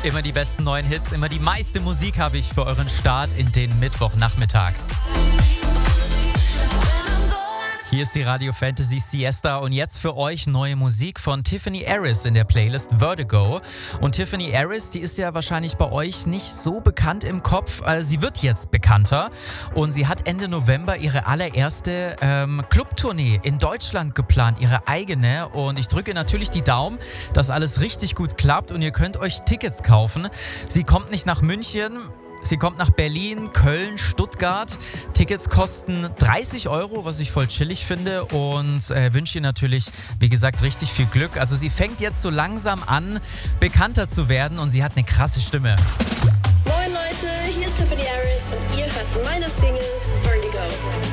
Immer die besten neuen Hits, immer die meiste Musik habe ich für euren Start in den Mittwochnachmittag. Hier ist die Radio Fantasy Siesta und jetzt für euch neue Musik von Tiffany Harris in der Playlist Vertigo. Und Tiffany Harris, die ist ja wahrscheinlich bei euch nicht so bekannt im Kopf. Sie wird jetzt bekannter und sie hat Ende November ihre allererste Clubtournee in Deutschland geplant, ihre eigene. Und ich drücke natürlich die Daumen, dass alles richtig gut klappt und ihr könnt euch Tickets kaufen. Sie kommt nicht nach München. Sie kommt nach Berlin, Köln, Stuttgart. Tickets kosten 30 €, was ich voll chillig finde und wünsche ihr natürlich, wie gesagt, richtig viel Glück. Also sie fängt jetzt so langsam an, bekannter zu werden und sie hat eine krasse Stimme. Moin Leute, hier ist Tiffany Harris und ihr hört meine Single Vertigo.